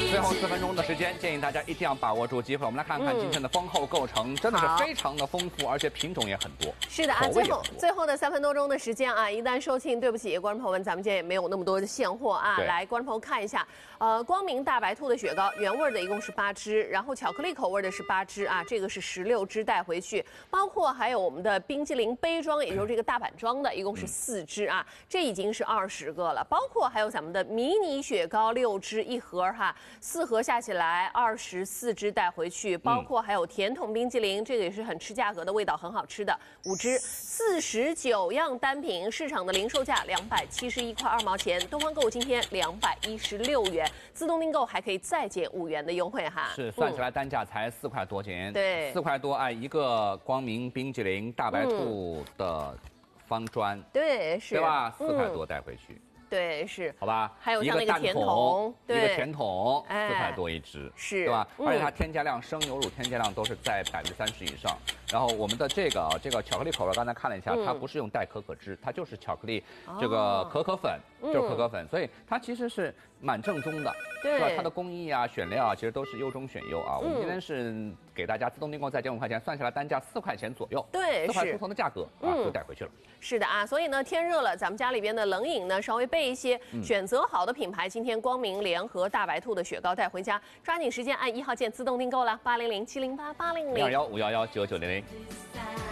最后4分钟的时间，建议大家一定要把握住机会。我们来看看今天的丰厚构成，真的是非常的丰富，而且品种也很多。 是的啊，最后的3分多钟的时间啊，一旦售罄，对不起，观众朋友们，咱们今天也没有那么多的现货啊。来，观众朋友看一下，光明大白兔的雪糕，原味的一共是8只，然后巧克力口味的是8只啊，这个是16只带回去，包括还有我们的冰激凌杯装，也就是这个大板装的，一共是4只啊，这已经是20个了，包括还有咱们的迷你雪糕6只1盒哈，4盒下起来24只带回去，包括还有甜筒冰激凌，这个也是很吃价格的，味道很好吃的5只，49样单品，市场的零售价271块2毛钱，东方购物今天216元，自动订购还可以再减5元的优惠哈。 是，算起来单价才4块多钱， 对 ，4块多，哎，一个光明冰激凌大白兔的方砖， 对，是， 对吧？4块多带回去。 对，是， 好吧， 还有像那个甜筒， 一个甜筒哎 4块多1只， 是， 对吧？而且它添加量，生牛乳添加量都是在30%以上。然后我们的这个巧克力口味，刚才看了一下，它不是用代可可脂，它就是巧克力这个可可粉，就是可可粉，所以它其实是蛮正宗的，是吧？它的工艺啊、选料啊，其实都是优中选优啊。我们今天是给大家自动订购再减5块钱，算下来单价4块钱左右， 对 ，4块出头的价格啊，就带回去了。 是的啊，所以呢，天热了，咱们家里边的冷饮呢稍微备一些，选择好的品牌，今天光明联合大白兔的雪糕带回家，抓紧时间按1号键自动订购啦，800-708-800。 021-511-9900。